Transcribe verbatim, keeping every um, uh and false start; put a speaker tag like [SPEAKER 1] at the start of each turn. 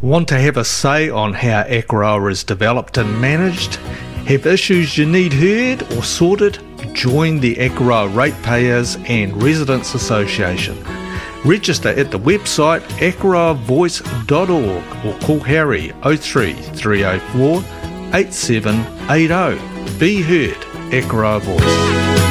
[SPEAKER 1] Want to have a say on how Akaroa is developed and managed? Have issues you need heard or sorted? Join the Akaroa Ratepayers and Residents Association. Register at the website akaroa voice dot org or call Harry oh three, three oh four, eight seven eight oh. Be heard, Akaroa Voice.